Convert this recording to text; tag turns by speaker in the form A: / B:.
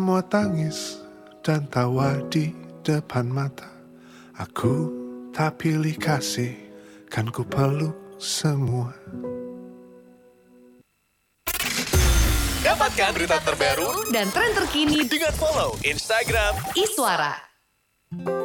A: semua tangis dan tawa di depan mata. Aku tak pilih kasih, kan ku peluk semua.
B: Dapatkan berita terbaru
C: dan tren terkini
B: dengan follow Instagram
C: Iswara.